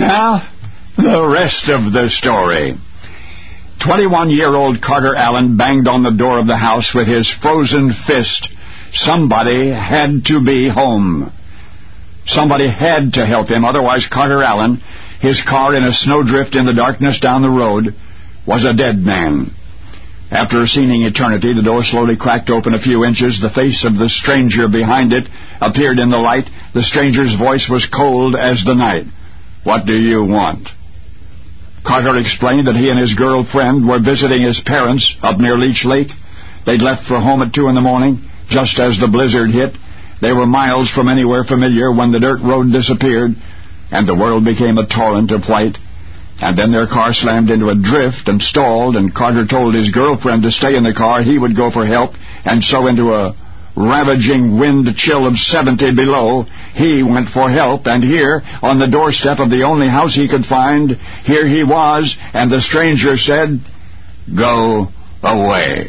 Now, the rest of the story. 21-year-old Carter Allen banged on the door of the house with his frozen fist. Somebody had to be home. Somebody had to help him, otherwise Carter Allen, his car in a snowdrift in the darkness down the road, was a dead man. After a seeming eternity, the door slowly cracked open a few inches. The face of the stranger behind it appeared in the light. The stranger's voice was cold as the night. "What do you want?" Carter explained that he and his girlfriend were visiting his parents up near Leech Lake. They'd left for home at 2 in the morning, just as the blizzard hit. They were miles from anywhere familiar when the dirt road disappeared, and the world became a torrent of white. And then their car slammed into a drift and stalled, and Carter told his girlfriend to stay in the car. He would go for help, and so into a ravaging wind chill of 70 below, he went for help, and here, on the doorstep of the only house he could find, here he was, and the stranger said, "Go away."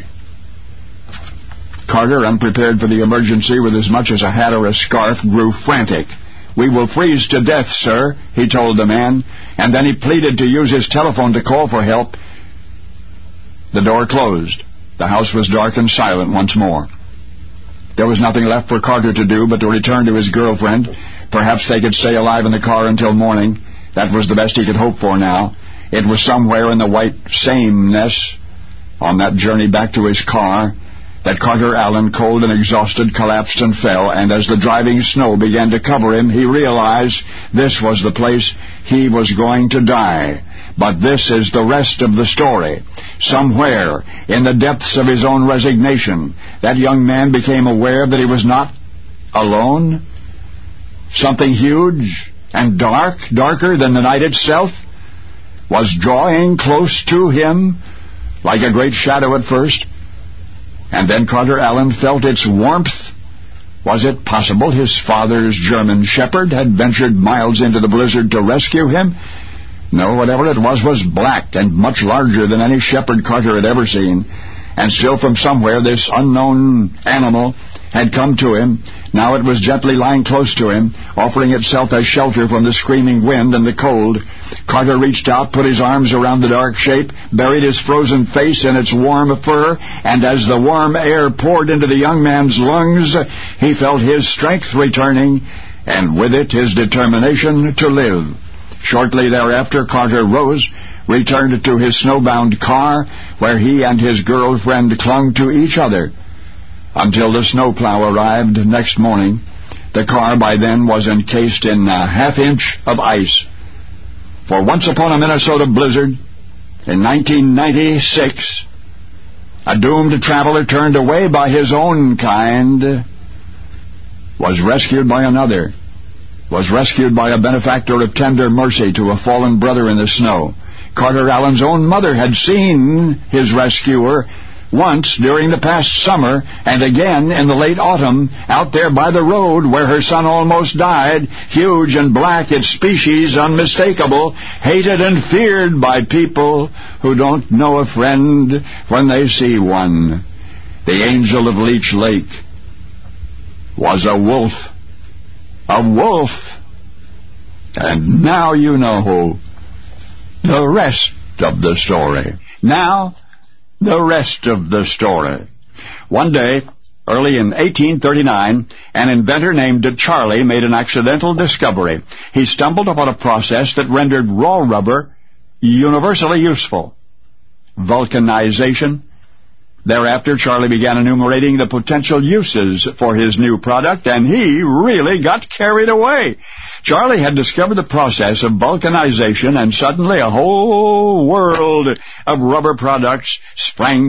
Carter, unprepared for the emergency with as much as a hat or a scarf, grew frantic. "We will freeze to death, sir," he told the man, and then he pleaded to use his telephone to call for help. The door closed. The house was dark and silent once more. There was nothing left for Carter to do but to return to his girlfriend. Perhaps they could stay alive in the car until morning. That was the best he could hope for now. It was somewhere in the white sameness, on that journey back to his car, that Carter Allen, cold and exhausted, collapsed and fell, and as the driving snow began to cover him, he realized this was the place he was going to die. But this is the rest of the story. Somewhere, in the depths of his own resignation, that young man became aware that he was not alone. Something huge and dark, darker than the night itself, was drawing close to him, like a great shadow at first. And then Carter Allen felt its warmth. Was it possible his father's German shepherd had ventured miles into the blizzard to rescue him? No, whatever it was black and much larger than any shepherd Carter had ever seen. And still from somewhere this unknown animal had come to him. Now it was gently lying close to him, offering itself as shelter from the screaming wind and the cold. Carter reached out, put his arms around the dark shape, buried his frozen face in its warm fur, and as the warm air poured into the young man's lungs, he felt his strength returning, and with it his determination to live. Shortly thereafter, Carter rose, returned to his snowbound car, where he and his girlfriend clung to each other until the snowplow arrived next morning. The car by then was encased in a half-inch of ice. For once upon a Minnesota blizzard, in 1996, a doomed traveler turned away by his own kind was rescued by another, was rescued by a benefactor of tender mercy to a fallen brother in the snow. Carter Allen's own mother had seen his rescuer once during the past summer, and again in the late autumn, out there by the road where her son almost died, huge and black, its species unmistakable, hated and feared by people who don't know a friend when they see one. The angel of Leech Lake was a wolf. A wolf. And now you know the rest of the story. Now, the rest of the story. One day, early in 1839, an inventor named Charlie made an accidental discovery. He stumbled upon a process that rendered raw rubber universally useful: vulcanization. Thereafter, Charlie began enumerating the potential uses for his new product, and he really got carried away. Charlie had discovered the process of vulcanization, and suddenly a whole world of rubber products sprang